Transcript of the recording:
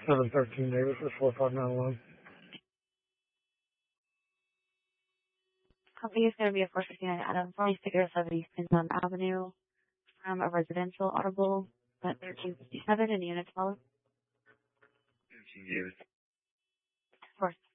713 Davis is 4591. Company is going to be a 459 Adam 4670 Spinman Avenue from a residential audible at 1357 in Unit 12. 13 Davis. Of course.